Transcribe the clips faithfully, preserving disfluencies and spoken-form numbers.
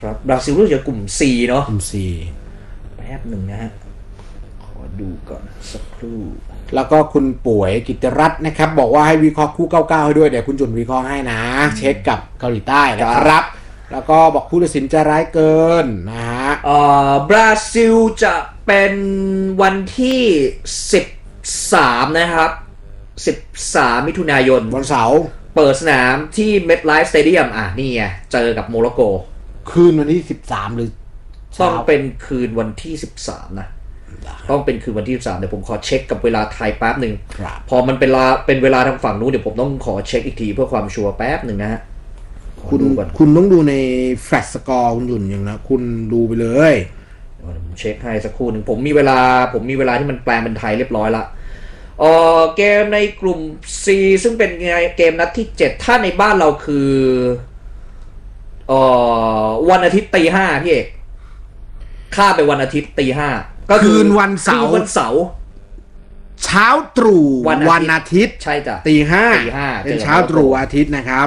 ครับบราซิลรู้จักกลุ่ม C เนาะกลุ่ม C แป๊บหนึ่งนะฮะขอดูก่อนสักครู่แล้วก็คุณป่วยกิตรัตน์นะครับบอกว่าให้วิเคราะห์คู่เก้าเก้าให้ด้วยเดี๋ยวคุณจุนวิเคราะห์ให้นะเช็คกับเกาหลีใต้นะครับแล้วก็บอกผู้ตัดสินจะร้ายเกินนะฮะเอ่อบราซิลจะเป็นวันที่สิบสามนะครับสิบสามมิถุนายนวันเสาร์เปิดสนามที่ MetLife Stadium อ่ะนี่ไงเจอกับโมร็อกโกคืนวันที่สิบสามหรือต้องเป็นคืนวันที่สิบสามนะต้องเป็นคืนวันที่สิบสามเดี๋ยวผมขอเช็คกับเวลาไทยแป๊บหนึ่งพอมันเป็นเวลาเป็นเวลาทางฝั่งนู้นเดี๋ยวผมต้องขอเช็คอีกทีเพื่อความชัวร์แป๊บหนึ่งนะฮะคุณคุณต้องดูในแฟลชสกอร์คุณหยุ่นอย่างนะคุณดูไปเลยผมเช็คให้สักครู่หนึ่งผมมีเวลาผมมีเวลาที่มันแปลเป็นไทยเรียบร้อยละเออเกมในกลุ่ม C ซึ่งเป็นเกมนัดที่เจ็ดถ้าในบ้านเราคือเออวันอาทิตย์ตีห้าพี่เอกข้าไปวันอาทิตย์ตีห้าก็คืนวันเสาร์วันเสาร์เช้าตรู่วันอาทิตย์ใช่จ้ะตีห้าเป็นเช้าตรู่อาทิตย์นะครับ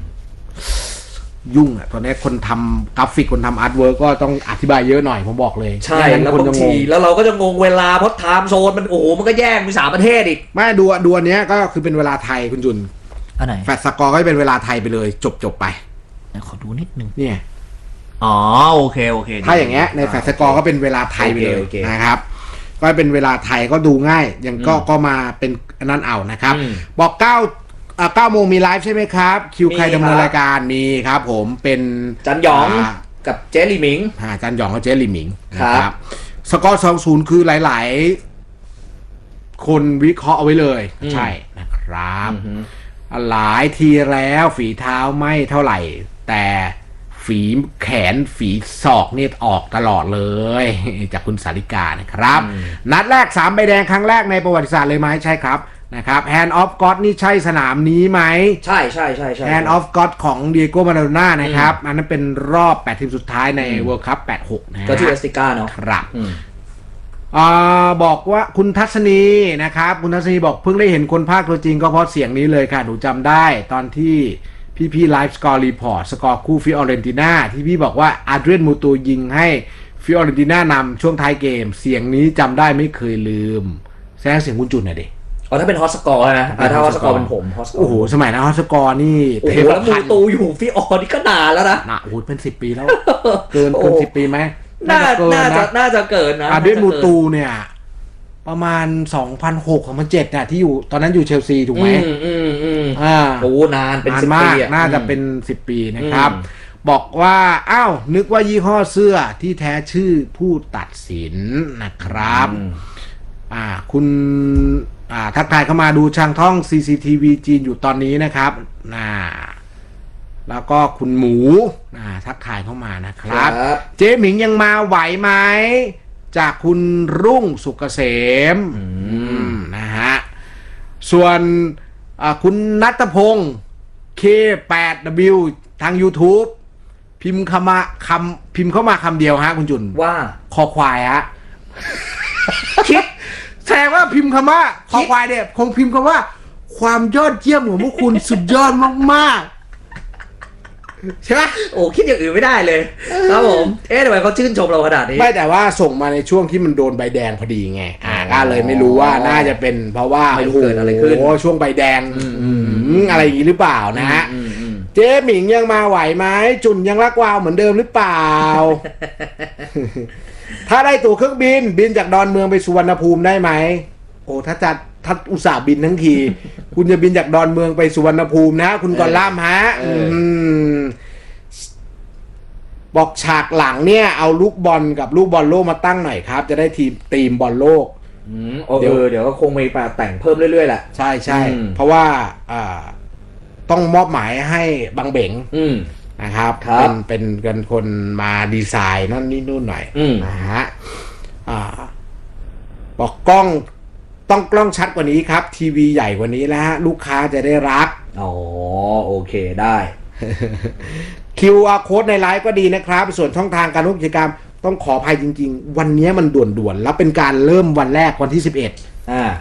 ยุ่งอ่ะตอนนี้คนทำกราฟิกคนทำอาร์ตเวิร์กก็ต้องอธิบายเยอะหน่อยผมบอกเลยใช่แล้วบางทีแล้วเราก็จะงงเวลาเพราะไทม์โซนมันโอ้โหมันก็แย่งมีสามประเทศอีกไม่ดูดูอันนี้ก็คือเป็นเวลาไทยคุณจุนอันไหนแฟลชสกอร์ก็เป็นเวลาไทยไปเลยจบจบไปขอดูนิดนึงเนี่ยอ๋อโอเคโอเคถ้าอย่างเงี้ยในแฟลชสกอร์ก็เป็นเวลาไทยไปเลยนะครับก็เป็นเวลาไทยก็ดูง่ายอย่างก็ก็มาเป็นอันนั้นเอานะครับบอกเก้าอ่าเก้าโมงมีไลฟ์ใช่ไหมครับคิวใครดำเนินรายการมีครับผมเป็นจันหยองกับเจลลี่หมิงอ่าจันหยองกับเจลลี่หมิงนะครับสกอร์สองศูนย์คือหลายๆคนวิเคราะห์เอาไว้เลยใช่นะครับหลายทีแล้วฝีเท้าไม่เท่าไหร่แต่ฝีแขนฝีศอกนี่ออกตลอดเลยจากคุณสาริกานะครับนัดแรกสามใบแดงครั้งแรกในประวัติศาสตร์เลยไหมใช่ครับนะครับ Hand of God นี่ใช่สนามนี้ไหมใช่ใช่ใช่ใช่ Hand of God ของเดียโก้มาราโดน่านะครับอันนั้นเป็นรอบแปดทีมสุดท้ายใน World Cup แปดสิบหกนะก็ที่เอสติก้าเนาะครับอ่าบอกว่าคุณทัศนีนะครับคุณทัศนีบอกเพิ่งได้เห็นคนภาคตัวจริงก็เพราะเสียงนี้เลยค่ะหนูจำได้ตอนที่พี่พี่ไลฟ์สกอร์รีพอร์ตสกอร์คู่ฟิออเรนติน่าที่พี่บอกว่าอาร์เดรียนมูตูยิงให้ฟิออเรนติน่านำช่วงท้ายเกมเสียงนี้จำได้ไม่เคยลืมแสดงเสียงคุณจุนหน่อยดิอ๋อถ้าเป็นฮอสกอร์นะถ้าฮอสกอร์เป็นผมฮอสกอร์โอ้โหสมัยนั้นฮอสกอร์นี่โอ้โหแล้วมูตูอยู่ฟิออนี่ก็นานแล้วนะน่ะโอ้โหเป็นสิบปีแล้วเกินเกินสิบปีไหมน่าน่าจะน่าจะเกินนะอาร์เดรียนมูตูเนี่ยประมาณ สองพันหก สองพันเจ็ด น่ะที่อยู่ตอนนั้นอยู่เชลซีถูกไหมอืมอืมอืมอ่าโอ้นานเป็นสิบปีน่าจะเป็นสิบปีนะครับบอกว่าอ้าวนึกว่ายี่ห้อเสื้อที่แท้ชื่อผู้ตัดสินนะครับอ่าคุณอ่าทักทายเข้ามาดูช่างท่อง ซี ซี ที วี จีนอยู่ตอนนี้นะครับน่าแล้วก็คุณหมูอ่าทักทายเข้ามานะครับเจ๊หมิงยังมาไหวไหมจากคุณรุ่งสุกเกษมนะฮะส่วนคุณณัฐพงศ์ เค แปด ดับเบิลยู ทาง YouTube พิมพ์คำมาคำพิมพ์เข้ามาคำเดียวฮะคุณจุนว่าคอควายฮะคิดแสดงว่าพิมพ์คำว่าคอควายเนี่ยคงพิมพ์คำว่าความยอดเยี่ยมของพวกคุณสุดยอดมากๆใช่ไหมโอ้คิดอย่างอื่นไม่ได้เลยครับผมเอ๊ะทำไมเขาชื่นชมเราขนาดนี้ไม่แต่ว่าส่งมาในช่วงที่มันโดนใบแดงพอดีไงอ่าก็เลยไม่รู้ว่าน่าจะเป็นเพราะว่าไม่รู้เกิดอะไรขึ้นโอ้ช่วงใบแดงอะไรอย่างนี้หรือเปล่านะฮะเจ๊หมิงยังมาไหวไหมจุนยังรักวาวเหมือนเดิมหรือเปล่าถ้าได้ตั๋วเครื่องบินบินจากดอนเมืองไปสุวรรณภูมิได้ไหมโอ้ถ้าจะถ้าอุตส่าห์บินทั้งทีคุณจะบินจากดอนเมืองไปสุวรรณภูมินะคุณกอล่ามฮะบอกฉากหลังเนี่ยเอาลูกบอลกับลูกบอลโลกมาตั้งหน่อยครับจะได้ทีมทีมบอลโลกเดี๋ยวเดี๋ยวก็คงมีปาแต่งเพิ่มเรื่อยๆแหละใช่ใช่เพราะว่าต้องมอบหมายให้บังเบงนะครับเป็นเป็นกันคนมาดีไซน์นั่นนี่นู่นหน่อยนะฮะบอกกล้องต้องกล้องชัดกว่านี้ครับทีวีใหญ่กว่านี้แล้วฮะลูกค้าจะได้รักอ๋อโอเคได้คิว อาร์ Code ในไลฟ์ก็ดีนะครับส่วนช่องทางการร่วมกิจกรรมต้องขออภัยจริงๆวันนี้มันด่วนๆแล้วเป็นการเริ่มวันแรกวันที่สิบเอ็ดอ่า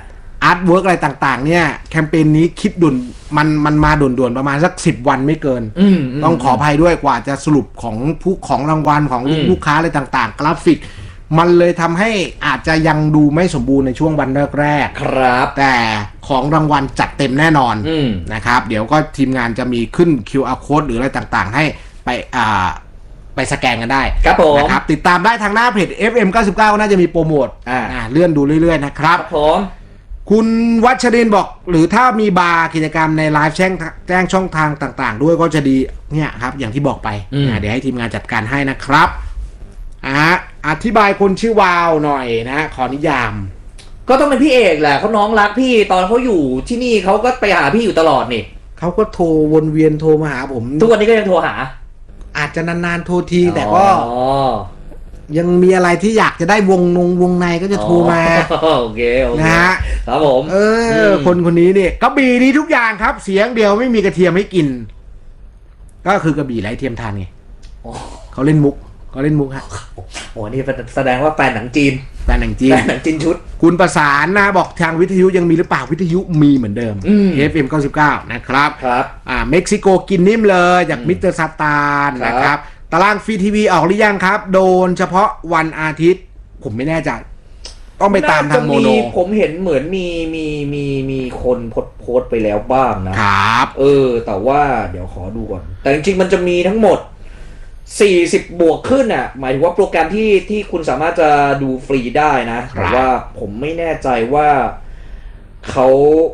อาร์ตเวิร์กอะไรต่างๆเนี่ยแคมเปญนี้คิดด่วนมันมันมาด่วนๆประมาณสักสิบวันไม่เกินต้องขออภัยด้วยกว่าจะสรุปของผู้ของรางวัลของลูกค้าอะไรต่างๆกราฟิกมันเลยทำให้อาจจะยังดูไม่สมบูรณ์ในช่วงวันแรกๆครับแต่ของรางวัลจัดเต็มแน่นอนนะครับเดี๋ยวก็ทีมงานจะมีขึ้น คิว อาร์ Code หรืออะไรต่างๆให้ไปอ่าไปสแกนกันได้ครับผมนะครับติดตามได้ทางหน้าเพจ เอฟ เอ็ม เก้าสิบเก้า น่าจะมีโปรโมทอ่าเลื่อนดูเรื่อยๆนะครับผมคุณวัชรินทร์บอกหรือถ้ามีบาร์กิจกรรมในไลฟ์แจ้งแจ้งช่องทางต่างๆด้วยก็จะดีเนี่ยครับอย่างที่บอกไปเดี๋ยวให้ทีมงานจัดการให้นะครับอ่าอธิบายคนชื่อวาวหน่อยนะขอนิยามก็ต้องเป็นพี่เอกแหละเขาน้องรักพี่ตอนเขาอยู่ที่นี่เขาก็ไปหาพี่อยู่ตลอดนี่เขาก็โทรวนเวียนโทรมาหาผมทุกวันนี้ก็ยังโทรหาอาจจะนานๆโทรทีแต่ก็ยังมีอะไรที่อยากจะได้วงนงวงในก็จะโทรมาโอเคโอเคนะฮะครับผมเออคนคนนี้เนี่ยกระบี่ดีทุกอย่างครับเสียงเดียวไม่มีกระเทียมให้กินก็คือกระบี่ไร้เทียมทานไงเขาเล่นมุกเขาเล่นมุกฮะโอ้นี่แสดงว่าแฟนหนังจีนแฟนหนังจีนแฟนหนังจีนชุดคุณประสานนะบอกทางวิทยุยังมีหรือเปล่าวิทยุมีเหมือนเดิม เอฟ เอ็ม เก้าสิบเก้านะครับครับอ่าเม็กซิโกกินนิ่มเลยจากมิสเตอร์ซาตานนะครับตารางฟรีทีวีออกหรือยังครับโดนเฉพาะวันอาทิตย์ผมไม่แน่ใจต้องไปตามทางโมโนผมเห็นเหมือนมีมีมีมีคนโพสโพสไปแล้วบ้างนะครับเออแต่ว่าเดี๋ยวขอดูก่อนแต่จริงๆมันจะมีทั้งหมดสี่สิบบวกขึ้นอ่ะหมายถึงว่าโปรแกรมที่ที่คุณสามารถจะดูฟรีได้นะแต่ว่าผมไม่แน่ใจว่าเขา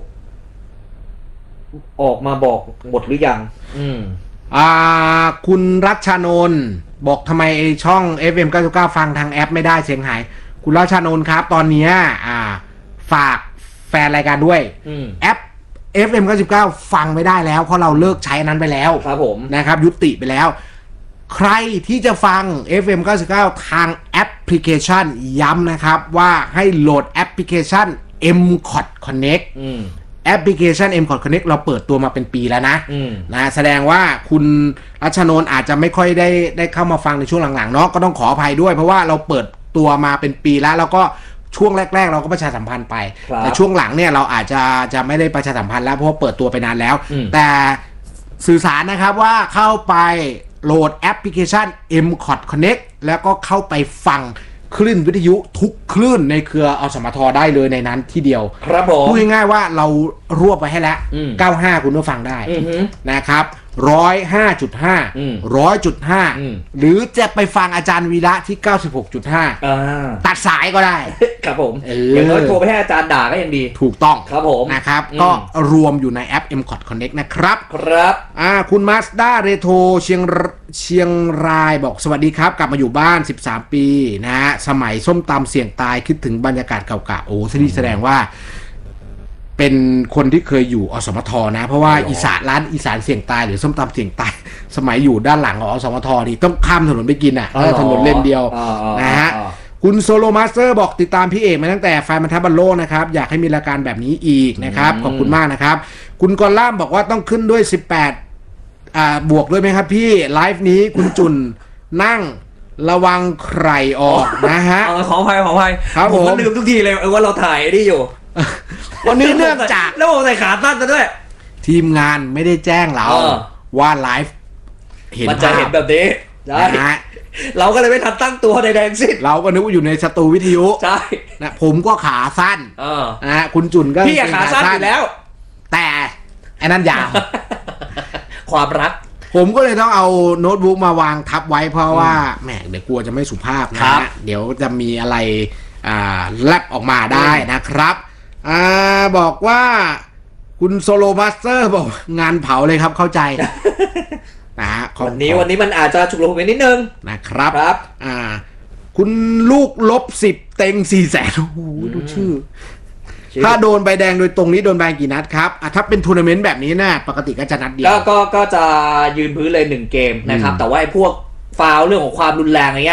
ออกมาบอกหมดหรือยังอืมอ่าคุณรัชนนท์บอกทำไมช่อง เอฟ เอ็ม เก้าสิบเก้า ฟังทางแอปไม่ได้เสียงหายคุณรัชนนท์ครับตอนนี้อ่าฝากแฟนรายการด้วยแอป เอฟ เอ็ม เก้าสิบเก้า ฟังไม่ได้แล้วเพราะเราเลิกใช้นั้นไปแล้วครับผมนะครับยุติไปแล้วใครที่จะฟัง เอฟ เอ็ม เก้าสิบเก้า ทางแอปพลิเคชันย้ำนะครับว่าให้โหลดแอปพลิเคชัน เอ็ม คอท Connect แอปพลิเคชัน เอ็ม คอท Connect เราเปิดตัวมาเป็นปีแล้วนะนะแสดงว่าคุณรัชนนท์อาจจะไม่ค่อยได้ได้เข้ามาฟังในช่วงหลังๆเนาะก็ต้องขออภัยด้วยเพราะว่าเราเปิดตัวมาเป็นปีแล้วแล้วก็ช่วงแรกๆเราก็ประชาสัมพันธ์ไปแต่ช่วงหลังเนี่ยเราอาจจะจะไม่ได้ประชาสัมพันธ์แล้วเพราะว่าเปิดตัวไปนานแล้วแต่สื่อสารนะครับว่าเข้าไปโหลดแอปพลิเคชัน เอ็ม คอท Connect แล้วก็เข้าไปฟังคลื่นวิทยุทุกคลื่นในเครืออสมทได้เลยในนั้นที่เดียวครับผมพูดง่ายๆว่าเรารวบไปให้แล้วเก้าสิบห้าคุณก็ฟังได้นะครับหนึ่งร้อยห้าจุดห้า หนึ่งร้อยจุดห้า หรือจะไปฟังอาจารย์วีระที่ เก้าสิบหกจุดห้า ตัดสายก็ได้ครับผมอย่างน้อยโทรไปให้อาจารย์ด่าก็ยังดีถูกต้องครับผมนะครับก็รวมอยู่ในแอป เอ็ม คอท Connect นะครับครับอ่าคุณ Mazda Retro เชียงเชียงรายบอกสวัสดีครับกลับมาอยู่บ้านสิบสามปีนะฮะสมัยส้มตำเสี่ยงตายคิดถึงบรรยากาศเก่าๆโอ้ที่แสดงว่าเป็นคนที่เคยอยู่อสมทนะเพราะว่าอีสานร้านอีสานเสี่ยงตายหรือส้มตำเสี่ยงตายสมัยอยู่ด้านหลังของอสมทนี่ต้องข้ามถนนไปกินอ่ะถนนเลนเดียวนะฮะคุณโซโลมาสเตอร์บอกติดตามพี่เอกมาตั้งแต่ไฟมันทับบัลโลนะครับอยากให้มีรายการแบบนี้อีกนะครับขอบคุณมากนะครับคุณกอล่ามบอกว่าต้องขึ้นด้วยสิบแปดอ่าบวกด้วยไหมครับพี่ไลฟ์นี้คุณจุนนั่งระวังใครออกนะฮะขออภัยขออภัยผมก็ลืมทุกทีเลยว่าเราถ่ายนี่อยู่วันนี้เนื่องจากแล้วผมใส่ขาตั้งกันด้วยทีมงานไม่ได้แจ้งเราว่าไลฟ์เห็นมันจะเห็นแบบนี้นะเราก็เลยไม่ทันตั้งตัวใดๆทั้งสิ้นเราก็นึกว่าอยู่ในสตูวิทยุใช่นะผมก็ขาสั้นนะคุณจุนก็พี่ขาสั้นอยู่แล้วแต่ไอ้นั่นยาวความรักผมก็เลยต้องเอาโน้ตบุ๊กมาวางทับไว้เพราะว่าแหมเดี๋ยวกลัวจะไม่สุภาพนะเดี๋ยวจะมีอะไรอ่าแลบออกมาได้นะครับอ่าบอกว่าคุณโซโลมาสเตอร์บอกงานเผาเลยครับเข้าใจนะฮะวันนี้วันนี้มันอาจจะฉุกละหุกไปนิดนึงนะครับครับอ่าคุณลูกลบสิบเต็งสี่แสนโอ้โหดูชื่อถ้าโดนใบแดงโดยตรงนี้โดนใบกี่นัดครับอ่ะถ้าเป็นทัวร์นาเมนต์แบบนี้นะปกติก็จะนัดเดียวก็ก็ก็จะยืนพื้นเลยหนึ่งเกมนะครับแต่ว่าไอ้พวกฟาวล์เรื่องของความรุนแรงอะไรเงี้ย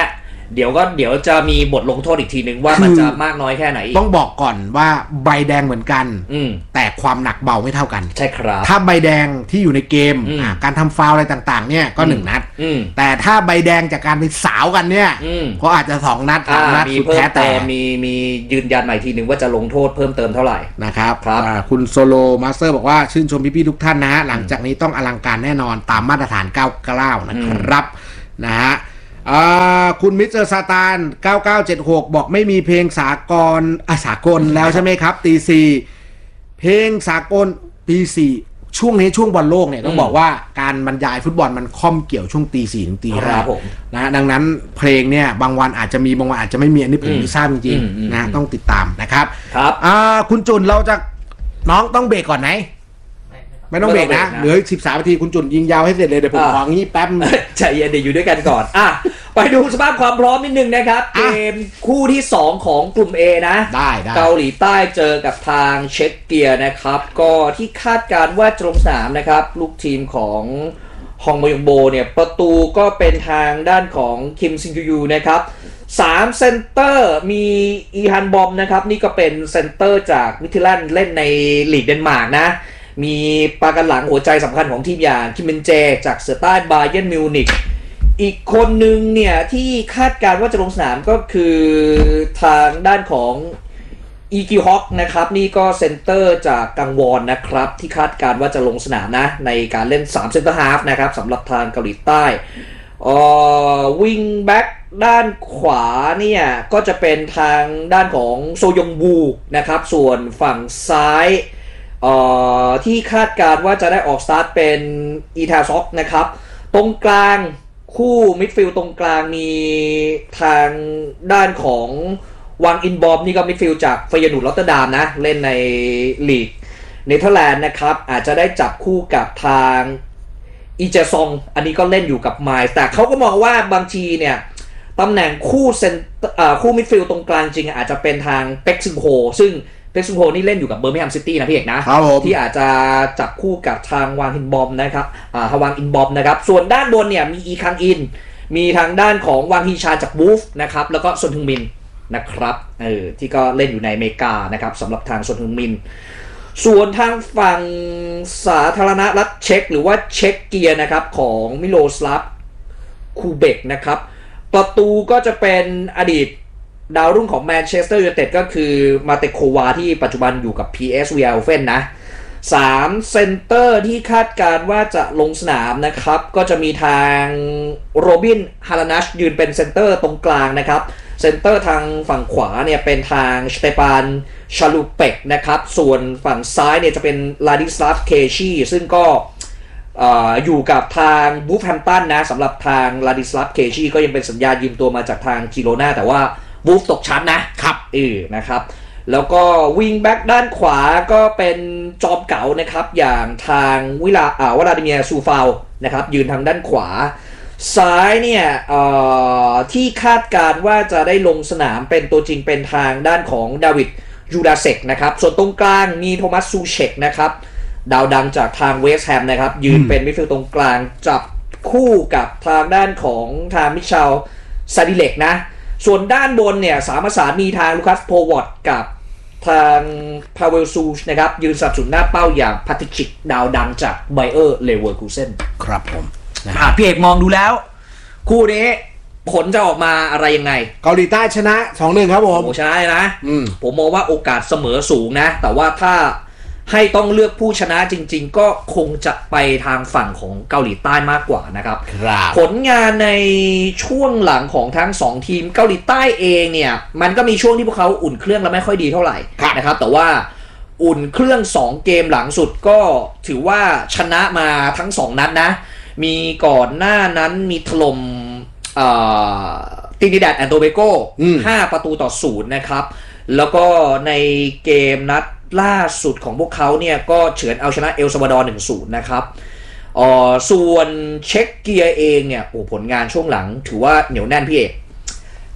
เดี๋ยวก็เดี๋ยวจะมีบทลงโทษอีกทีนึงว่ามันจะมากน้อยแค่ไหนต้องบอกก่อนว่าใบแดงเหมือนกันแต่ความหนักเบาไม่เท่ากันใช่ครับถ้าใบแดงที่อยู่ในเกมการทำฟาวล์อะไรต่างๆเนี่ยก็หนึ่งนัดแต่ถ้าใบแดงจากการไปสาวกันเนี่ยก็อาจจะสองนัดสามนัดสุดแท้แต่มีมียืนยันใหม่ทีนึงว่าจะลงโทษเพิ่มเติมเท่าไหร่นะครับคุณโซโลมาสเตอร์บอกว่าชื่นชมพี่ๆทุกท่านนะฮะหลังจากนี้ต้องอลังการแน่นอนตามมาตรฐานเก้าสิบเก้านะครับนะฮะคุณมิสเตอร์ซาตานเก้าเก้าเจ็ดหกบอกไม่มีเพลงสากลอ่ะสากลแล้วใช่ไหมครับตีสี่เพลงสากลตีสี่ช่วงนี้ช่วงบอลโลกเนี่ยต้องบอกว่าการบรรยายฟุตบอลมันค่อมเกี่ยวช่วงตีสี่ถึงตีห้านะดังนั้นเพลงเนี่ยบางวันอาจจะมีบางวันอาจจะไม่มีอันนี้ผมไม่ทราบจริงๆนะต้องติดตามนะครับครับคุณจุนเราจะน้องต้องเบรกก่อนไหมไม่ต้องเบรกนะเหลือสิบสามนาทีคุณจุนยิงยาวให้เสร็จเลยเดี๋ยวผมของี้แป๊บใจเย็นเดี๋ยวอยู่ด้วยกันก่อนอ่ะไปดูสภาพความพร้อมนิดนึงนะครับเกมคู่ที่สองของกลุ่ม A นะได้เกาหลีใต้เจอกับทางเช็กเกียนะครับก็ที่คาดการว่าจะลงสนามนะครับลูกทีมของฮองมยองโบเนี่ยประตูก็เป็นทางด้านของคิมซินยูนะครับสามเซนเตอร์มีอีฮันบอมนะครับนี่ก็เป็นเซนเตอร์จากมิทิลันเล่นในลีกเดนมาร์กนะมีปากันหลังหัวใจสำคัญของทีมอย่างคิมเบนเจจากเสือใต้บาเยิร์นมิวนิกอีกคนหนึ่งเนี่ยที่คาดการว่าจะลงสนามก็คือทางด้านของอีกิฮอกนะครับนี่ก็เซนเตอร์จากกังวอนนะครับที่คาดการว่าจะลงสนามนะในการเล่นสามเซนเตอร์ฮาล์ฟนะครับสำหรับทางเกาหลีใต้เอ่อวิงแบ็กด้านขวาเนี่ยก็จะเป็นทางด้านของโซยงวูนะครับส่วนฝั่งซ้ายเอ่อที่คาดการว่าจะได้ออกสตาร์ทเป็นอีทาซ็อกนะครับตรงกลางคู่มิดฟิลด์ตรงกลางมีทางด้านของวังอินบอมนี่ก็มิดฟิลด์จากเฟยนูดรอตเตอร์ดามนะเล่นในลีกเนเธอร์แลนด์นะครับอาจจะได้จับคู่กับทางอีเจซองอันนี้ก็เล่นอยู่กับไมล์แต่เขาก็มองว่าบางทีเนี่ยตำแหน่งคู่เซนคู่มิดฟิลด์ตรงกลางจริงอาจจะเป็นทางเป็กซึงโฮซึ่งเป็กซึงโฮนี่เล่นอยู่กับเบอร์มิงแฮมซิตี้นะพี่เอกนะที่อาจจะจับคู่กับทางวางอินบอมนะครับอ่าฮาวางอินบอมนะครับส่วนด้านบนเนี่ยมีอีคังอินมีทางด้านของวางฮีชาจากวูฟนะครับแล้วก็ซอนฮึงมินนะครับเออที่ก็เล่นอยู่ในอเมริกานะครับสำหรับทางซอนฮึงมินส่วนทางฝั่งสาธารณรัฐเช็กหรือว่าเช็กเกียนะครับของมิโลสลาฟคูเบกนะครับประตูก็จะเป็นอดีตดาวรุ่งของแมนเชสเตอร์ยูไนเต็ดก็คือมาเตโควาที่ปัจจุบันอยู่กับ พี เอส วี Eindhoven นะสามเซนเตอร์ที่คาดการว่าจะลงสนามนะครับก็จะมีทางโรบินฮารานัชยืนเป็นเซนเตอร์ตรงกลางนะครับเซนเตอร์ทางฝั่งขวาเนี่ยเป็นทางสเตปานชาลูเปกนะครับส่วนฝั่งซ้ายเนี่ยจะเป็นลาดิสลาฟเคชีซึ่งก็อยู่กับทางบูฟแฮมตันนะสำหรับทางลาดิสลาฟเคชีก็ยังเป็นสัญญายืมตัวมาจากทางจิโรนาแต่ว่าบูฟตกชั้นนะครับเออนะครับแล้วก็วิงแบ็กด้านขวาก็เป็นจอมเก๋านะครับอย่างทางวิลาอ่าวลาดิเมียร์ซูฟาวนะครับยืนทางด้านขวาซ้ายเนี่ยที่คาดการว่าจะได้ลงสนามเป็นตัวจริงเป็นทางด้านของดาวิดยูดาเซกนะครับส่วนตรงกลางมีโทมัสซูเชกนะครับดาวดังจากทางเวสต์แฮมนะครับยืนเป็นมิดฟิลด์ตรงกลางจับคู่กับทางด้านของทางมิเชลซาดิเล็กนะส่วนด้านบนเนี่ยสามประสานมีทางลูคัสโพวอตกับทางพาเวลซูชนะครับยืนสนับสนุนหน้าเป้าอย่างพาติชิกดาวดังจากไบเออร์เลเวอร์คูเซนครับผมอ่ะพี่เอกมองดูแล้วคู่นี้ผลจะออกมาอะไรยังไงเกาหลีใต้ชนะ สองหนึ่ง ครับผมโอ้ชนะนะผมมองว่าโอกาสเสมอสูงนะแต่ว่าถ้าให้ต้องเลือกผู้ชนะจริงๆก็คงจะไปทางฝั่งของเกาหลีใต้มากกว่านะครับผลงานในช่วงหลังของทั้งสองทีมเกาหลีใต้เองเนี่ยมันก็มีช่วงที่พวกเขาอุ่นเครื่องแล้วไม่ค่อยดีเท่าไหร่นะครับแต่ว่าอุ่นเครื่องสองเกมหลังสุดก็ถือว่าชนะมาทั้งสองนัดนะมีก่อนหน้านั้นมีถล่มตินิดัดแอนโตเบโกห้าประตูต่อศูนย์นะครับแล้วก็ในเกมนัดล่าสุดของพวกเขาเนี่ยก็เฉือนเอาชนะเอลซัลวาดอร์ หนึ่งศูนย์ นะครับอ่อส่วนเช็กเกียเองเนี่ยโอ้ผลงานช่วงหลังถือว่าเหนียวแน่นพี่เอก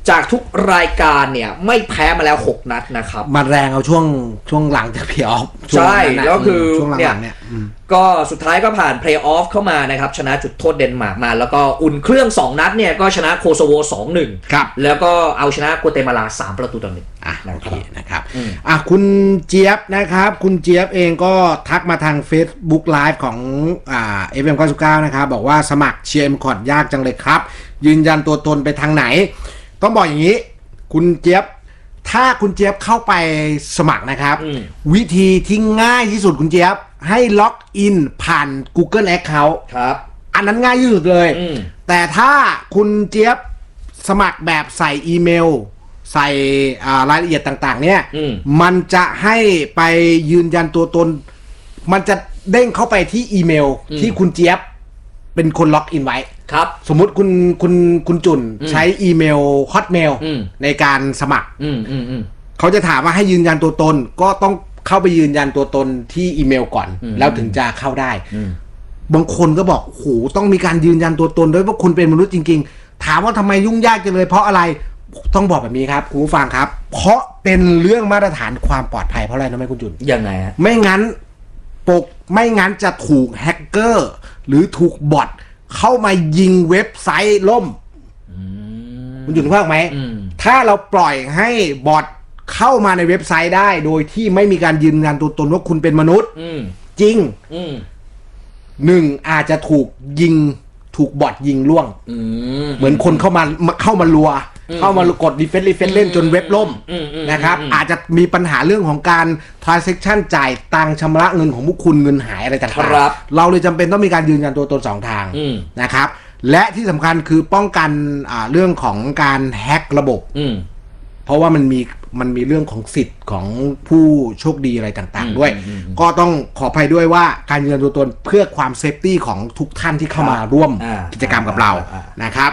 จากทุกรายการเนี่ยไม่แพ้มาแล้วหกนัดนะครับมาแรงเอาช่วงช่วงหลังจากเพลย์ออฟใช่แล้วคือช่วงหลังเนี่ยก็สุดท้ายก็ผ่านเพลย์ออฟเข้ามานะครับชนะจุดโทษเดนมาร์กมาแล้วก็อุ่นเครื่องสองนัดเนี่ยก็ชนะโคโซโว สองหนึ่งครับแล้วก็เอาชนะกัวเตมาลาสามประตูต่อหนึ่งอ่ะโอเคนะครับอ่ะคุณเจี๊ยบนะครับคุณเจี๊ยบเองก็ทักมาทาง Facebook Live ของอ่า เอฟ เอ็ม เก้าสิบเก้านะครับบอกว่าสมัครเชียร์ เอ็ม คอร์ด ยากจังเลยครับยืนยันตัวตนไปทางไหนต้องบอกอย่างนี้คุณเจี๊ยบถ้าคุณเจี๊ยบเข้าไปสมัครนะครับวิธีที่ง่ายที่สุดคุณเจี๊ยบให้ล็อกอินผ่าน Google Account ครับอันนั้นง่ายที่สุดเลยแต่ถ้าคุณเจี๊ยบสมัครแบบใส่อีเมลใส่รายละเอียดต่างๆเนี่ยมันจะให้ไปยืนยันตัวตนมันจะเด้งเข้าไปที่อีเมลที่คุณเจี๊ยบเป็นคนล็อกอินไว้ครับสมมุติคุณคุณคุณจุนใช้อีเมล Hotmail ในการสมัครเขาจะถามว่าให้ยืนยันตัวตนก็ต้องเข้าไปยืนยันตัวตนที่อีเมลก่อนแล้วถึงจะเข้าได้บางคนก็บอกโหต้องมีการยืนยันตัวตนด้วยว่าคุณเป็นมนุษย์จริงๆถามว่าทำไมยุ่งยากจังเลยเพราะอะไรต้องบอกแบบนี้ครับคุณผู้ฟังครับเพราะเป็นเรื่องมาตรฐานความปลอดภัยเพราะอะไรนะไม่คุณจุนยังไงฮะไม่งั้นปกไม่งั้นจะถูกแฮกเกอร์หรือถูกบอทเข้ามายิงเว็บไซต์ล่มคุณจุนว่าไหมถ้าเราปล่อยให้บอทเข้ามาในเว็บไซต์ได้โดยที่ไม่มีการยืนยันตัวตนว่าคุณเป็นมนุษย์จริงหนึ่งอาจจะถูกยิงถูกบอทยิงล่วงเหมือนคนเข้ามาเข้ามาลัวเข้ามากดดีเฟนส์รีเฟนส์เล่นจนเว็บล่มนะครับอาจจะมีปัญหาเรื่องของการ transaction จ่ายตังค์ชำระเงินของพวกคุณเงินหายอะไรต่างๆเราเลยจำเป็นต้องมีการยืนยันตัวตนสองทางนะครับและที่สำคัญคือป้องกันเรื่องของการแฮกระบบเพราะว่ามันมีมันมีเรื่องของสิทธิ์ของผู้โชคดีอะไรต่างๆด้วยก็ต้องขออภัยด้วยว่าการยืนยันตัวตนเพื่อความเซฟตี้ของทุกท่านที่เข้ามาร่วมกิจกรรมกับเรานะครับ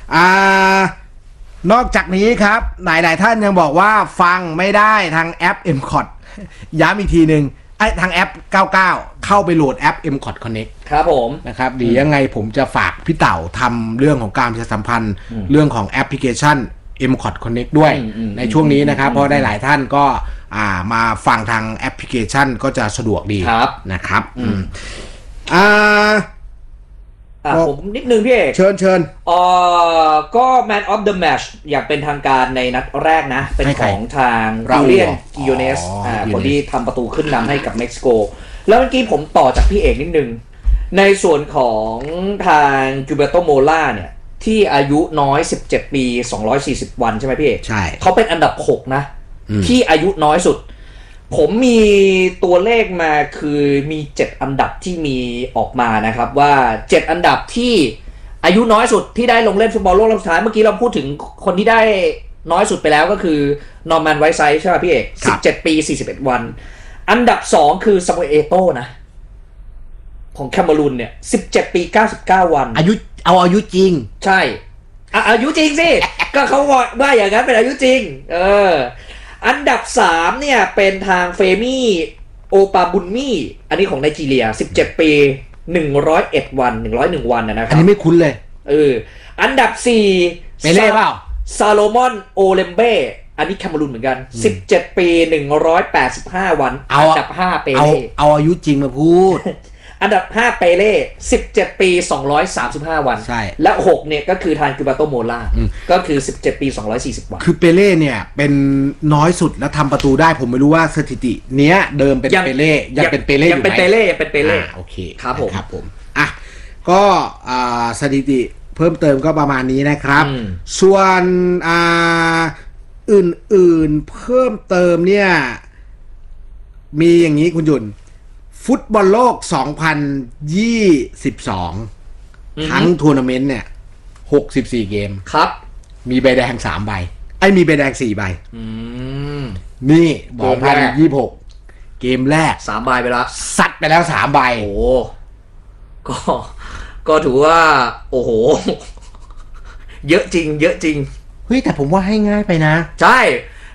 นอกจากนี้ครับหลายๆท่านยังบอกว่าฟังไม่ได้ทางแอป เอ็ม คอร์ด ย้ำอีกทีหนึ่งไอ้ทางแอปเก้าสิบเก้าเข้าไปโหลดแอป เอ็ม คอร์ด Connect ครับผมนะครับดียังไงผมจะฝากพี่เต่าทำเรื่องของการประชาสัมพันธ์เรื่องของแอปพลิเคชัน เอ็ม คอร์ด Connect ด้วยในช่วงนี้นะครับเพราะได้หลายท่านก็มาฟังทางแอปพลิเคชันก็จะสะดวกดีนะครับอ่าอ่ะผมนิดนึงพี่เอกเชิญเชิญเอ่อก็ Man of the Match อยากเป็นทางการในนัดแรกนะเป็นของทางราเลียนกิโยเนสอ่าคนที่ทำประตูขึ้นนำให้กับเม็กซิโกแล้วเมื่อกี้ผมต่อจากพี่เอกนิดนึงในส่วนของทางจูเบโตโมล่าเนี่ยที่อายุน้อยสิบเจ็ดปีสองร้อยสี่สิบวันใช่ไหมพี่เอกใช่เขาเป็นอันดับหกนะที่อายุน้อยสุดผมมีตัวเลขมาคือมีเจ็ดอันดับที่มีออกมานะครับว่าเจ็ดอันดับที่อายุน้อยสุดที่ได้ลงเล่นฟุตบอลโลกรอบสุดท้ายเมื่อกี้เราพูดถึงคนที่ได้น้อยสุดไปแล้วก็คือนอร์แมนไวท์ไซด์ใช่ป่ะพี่เอกสิบเจ็ดปีสี่สิบเอ็ดวันอันดับสองคือซามูเอล เอโต้นะของแคเมรูนเนี่ยสิบเจ็ดปีเก้าสิบเก้าวันอายุเอาอายุจริงใช่อ่ะอายุจริงสิก็เขาว่าอย่างนั้นเป็นอายุจริงเอออันดับสามเนี่ยเป็นทางเฟมี่โอปาบุนมี่อันนี้ของไนจีเรียสิบเจ็ดปีหนึ่งร้อยเอ็ดวันหนึ่งร้อยเอ็ดวันนะครับอันนี้ไม่คุ้นเลยเอออันดับสี่เปเล่เปล่าซาโลมอนโอเลมเบ้อันนี้แคเมรูนเหมือนกันสิบเจ็ดปีหนึ่งร้อยแปดสิบห้าวันอันดับห้าเปเล่เอาอายุจริงมาพูดอันดับห้าเปเล่สิบเจ็ดปีสองร้อยสามสิบห้าวันใช่และหกเนี่ยก็คือทางกิบาโตโมล่าก็คือสิบเจ็ดปีสองร้อยสี่สิบวันคือเปเล่เนี่ยเป็นน้อยสุดแล้วทำประตูได้ผมไม่รู้ว่าสถิติเนี้ยเดิมเป็นเปเล่ยังเป็นเปเล่อยู่ไหมยังเป็นเปเล่ยังเป็นเปเล่โอเคครับผมครับผมอ่ะก็สถิติเพิ่มเติมก็ประมาณนี้นะครับส่วนอ่าอื่นๆเพิ่มเติมเนี่ยมีอย่างนี้คุณหยุ่นฟุตบอลโลกสองพันยี่สิบสองทั้งทัวร์นาเมนต์เนี่ยหกสิบสี่เกมครับมีใบแดงสามใบไอ้มีใบแดงสี่ใบอืมนี่สองพันยี่สิบหกเกมแรกสามใบไปแล้วซัดไปแล้วสามใบโอ้ก็ก็ถือว่าโอ้โหเยอะจริงเยอะจริงเฮ้ยแต่ผมว่าให้ง่ายไปนะใช่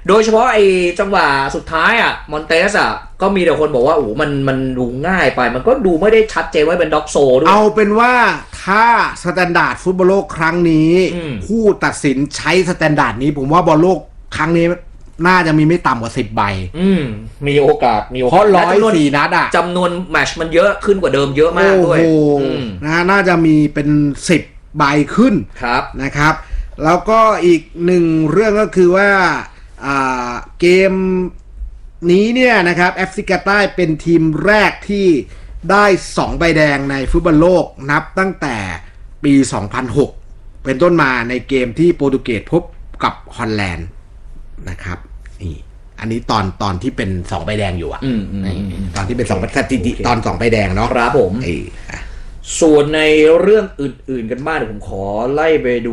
โดยเฉพาะไอ้จังหวะสุดท้ายอ่ะมอนเตสอ่ะก็มีแต่คนบอกว่าโอ้มันมันดูง่ายไปมันก็ดูไม่ได้ชัดเจนว่าเป็นด็อกโซด้วยเอาเป็นว่าถ้าสแตนดาร์ดฟุตบอลโลกครั้งนี้ผู้ตัดสินใช้สแตนดาร์ดนี้ผมว่าบอลโลกครั้งนี้น่าจะมีไม่ต่ำกว่าสิบใบอืมมีโอกาสมีโอกาสเพราะร้อยสี่นัดอ่ะจำนวนแมตช์มันเยอะขึ้นกว่าเดิมเยอะมากด้วยนะน่าจะมีเป็นสิบใบขึ้นครับนะครับแล้วก็อีกหนึ่งเรื่องก็คือว่าเกมนี้เนี่ยนะครับแอฟริกาใต้เป็นทีมแรกที่ได้สองใบแดงในฟุตบอลโลกนับตั้งแต่ปีสองพันหกเป็นต้นมาในเกมที่โปรตุเกสพบกับฮอลแลนด์นะครับนี่อันนี้ตอนตอนที่เป็นสองใบแดงอยู่อ่ะตอนที่เป็นสองสถิติตอนสองใบแดงเนาะครับผมส่วนในเรื่องอื่นๆกันบ้างเดี๋ยวผมขอไล่ไปดู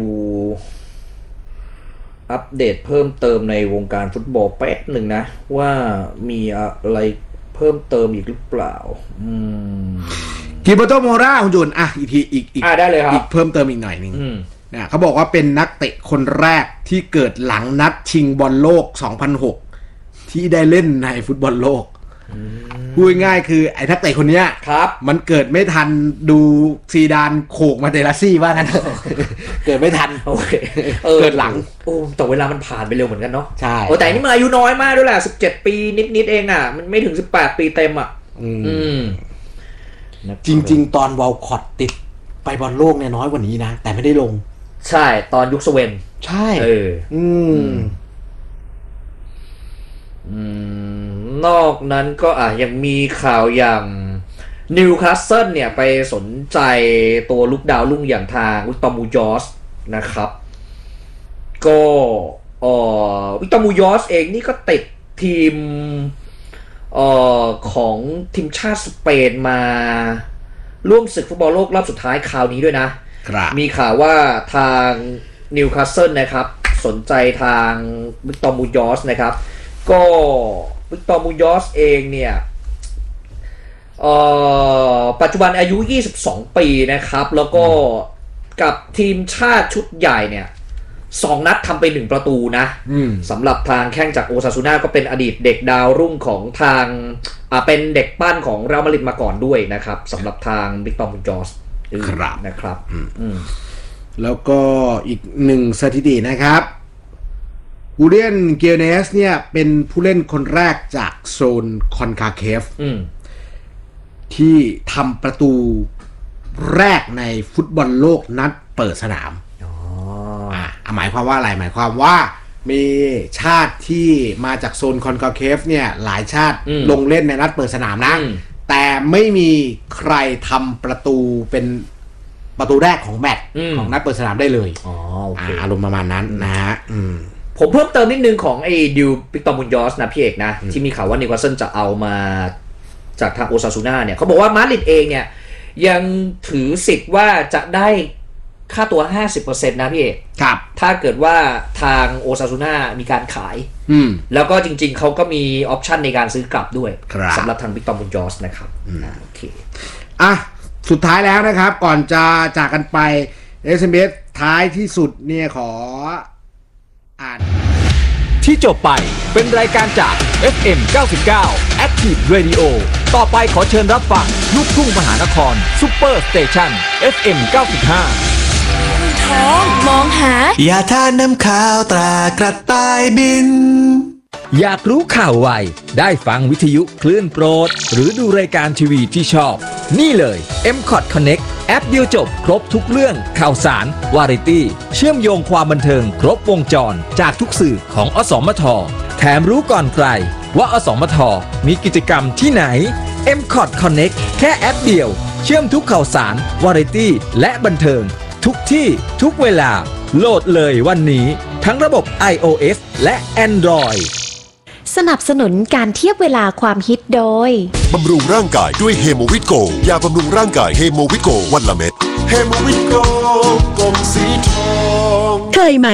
อัปเดตเพิ่มเติมในวงการฟุตบอลแป๊บหนึ่งนะว่ามีอะไรเพิ่มเติมอีกหรือเปล่าอืมกิโบโตโมราคุณจุนอ่ะอีกทีอีกอีกได้เลยครับอีกเพิ่มเติมอีกหน่อยนึงนะเขาบอกว่าเป็นนักเตะคนแรกที่เกิดหลังนัดชิงบอลโลกสองพันหกที่ได้เล่นในฟุตบอลโลกพูดง่ายคือไอ้นักเตะคนเนี้ยครับมันเกิดไม่ทันดูซีดานโขกมาเตลาซี่ว่างั้นเกิดไม่ทันโอเคเกิดหลังโอ้แต่เวลามันผ่านไปเร็วเหมือนกันเนาะใช่โอ้แต่นี่มันอายุน้อยมากด้วยแหละสิบเจ็ดปีนิดๆเองอ่ะมันไม่ถึงสิบแปดปีเต็มอ่ะอืมจริงๆตอนวอลคอตติดไปบอลโลกเนี่ยน้อยกว่านี้นะแต่ไม่ได้ลงใช่ตอนยุคสเวนใช่เอออืมอืมนอกนั้นก็อ่ะยังมีข่าวอย่างนิวคาสเซิลเนี่ยไปสนใจตัวลูกดาวรุ่งอย่างทางวิกตอร์มูยอสนะครับก็เอ่อวิกตอร์มูยอสเองนี่ก็ติดทีมเอ่อของทีมชาติสเปนมาร่วมศึกฟุตบอลโลกรอบสุดท้ายคราวนี้ด้วยนะมีข่าวว่าทางนิวคาสเซิลนะครับสนใจทางวิกตอร์มูยอสนะครับก็วิกตอร์มูยอสเองเนี่ยปัจจุบันอายุยี่สิบสองปีนะครับแล้วก็กับทีมชาติชุดใหญ่เนี่ยสองนัดทำไปหนึ่งประตูนะสำหรับทางแข้งจากโอซาซูน่าก็เป็นอดีตเด็กดาวรุ่งของทางอ่าเป็นเด็กปั้นของเรอัลมาดริดมาก่อนด้วยนะครับสำหรับทางวิกตอร์มูยอสนะครับแล้วก็อีกหนึ่งสถิตินะครับอูเรียนเกลเนสเนี่ยเป็นผู้เล่นคนแรกจากโซนคอนคาเคฟที่ทำประตูแรกในฟุตบอลโลกนัดเปิดสนามอ๋ออ่าหมายความว่าอะไรหมายความว่ามีชาติที่มาจากโซนคอนคาเคฟเนี่ยหลายชาติลงเล่นในนัดเปิดสนามนะแต่ไม่มีใครทำประตูเป็นประตูแรกของแมตช์ของนัดเปิดสนามได้เลยอ๋อโอเคอารมณ์ประมาณนั้นนะฮะผมเพิ่มเติมนิดนึงของไอ้ดิววิกตอร์มูยอสนะพี่เอกนะที่มีข่าวว่านิวคาสเซิลจะเอามาจากทางโอซาซูน่าเนี่ยเขาบอกว่ามาดริดเองเนี่ยยังถือสิทธิ์ว่าจะได้ค่าตัว ห้าสิบเปอร์เซ็นต์ นะพี่เอกครับถ้าเกิดว่าทางโอซาซูน่ามีการขายแล้วก็จริงๆเขาก็มีออปชันในการซื้อกลับด้วยสำหรับทางวิกตอร์มูยอสนะครับโอเคอ่ะสุดท้ายแล้วนะครับก่อนจะจากกันไป เอส เอ็ม เอส ท้ายที่สุดเนี่ยขออ่านที่จบไปเป็นรายการจาก เอฟ เอ็ม เก้าสิบเก้า Active Radio ต่อไปขอเชิญรับฟังลูกทุ่งมหานครซุปเปอร์สเตชัน เอฟ เอ็ม เก้าสิบห้าท้องมองหายาทานน้ำขาวตรากระต่ายบินอยากรู้ข่าวไวได้ฟังวิทยุคลื่นโปรดหรือดูรายการทีวีที่ชอบนี่เลย เอ็ม คอท Connect แอปเดียวจบครบทุกเรื่องข่าวสารวาไรตี้เชื่อมโยงความบันเทิงครบวงจรจากทุกสื่อของอสมทแถมรู้ก่อนใครว่าอสมทมีกิจกรรมที่ไหน เอ็ม คอท Connect แค่แอปเดียวเชื่อมทุกข่าวสารวาไรตี้และบันเทิงทุกที่ทุกเวลาโหลดเลยวันนี้ทั้งระบบ iOS และ Android สนับสนุนการเทียบเวลาความฮิตโดยบำรุงร่างกายด้วยเฮโมวิตโกยาบำรุงร่างกายเฮโมวิตโกวันละเม็ดเฮโมวิตโกกลมสีทองเคยไหม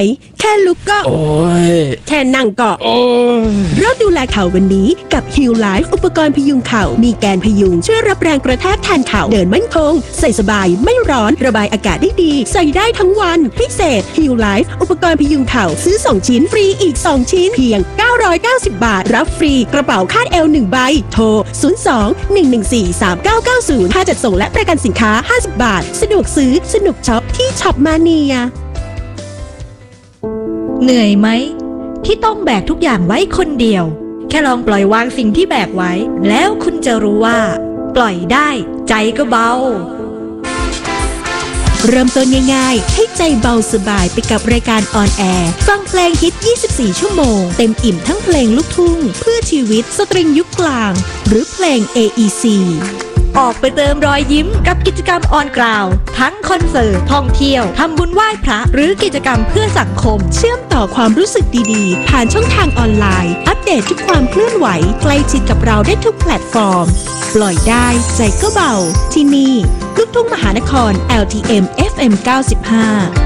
แค่ลุกก็โอ้ยแค่นั่งก็โอ้ยเริ่มดูแลเข่าวันนี้กับ Heal Life อุปกรณ์พยุงเข่ามีแกนพยุงช่วยรับแรงกระแทกแทนเข่าเดินมั่นคงใส่สบายไม่ร้อนระบายอากาศได้ดีใส่ได้ทั้งวันพิเศษ Heal Life อุปกรณ์พยุงเข่าซื้อสองชิ้นฟรีอีกสองชิ้นเพียงเก้าร้อยเก้าสิบบาทรับฟรีกระเป๋าคาดเอวหนึ่งใบโทรศูนย์ สอง หนึ่ง หนึ่ง สี่ สาม เก้า เก้า ศูนย์ค่าจัดส่งและประกันสินค้าห้าสิบบาทสะดวกซื้อสนุกช็อปที่ช็อปมาเนียเหนื่อยไหมที่ต้องแบกทุกอย่างไว้คนเดียวแค่ลองปล่อยวางสิ่งที่แบกไว้แล้วคุณจะรู้ว่าปล่อยได้ใจก็เบาเริ่มต้นง่ายๆให้ใจเบาสบายไปกับรายการออนแอร์ฟังเพลงฮิตยี่สิบสี่ชั่วโมงเต็มอิ่มทั้งเพลงลูกทุ่งเพื่อชีวิตสตริงยุคกลางหรือเพลง เอ อี ซีออกไปเติมรอยยิ้มกับกิจกรรมออนกราวทั้งคอนเสิร์ตท่องเที่ยวทำบุญไหว้พระหรือกิจกรรมเพื่อสังคมเชื่อมต่อความรู้สึกดีๆผ่านช่องทางออนไลน์อัปเดตทุกความเคลื่อนไหวใกล้ชิดกับเราได้ทุกแพลตฟอร์มปล่อยได้ใจก็เบาที่นี่ลูกทุ่งมหานคร แอล ที เอ็ม เอฟ เอ็ม เก้าสิบห้า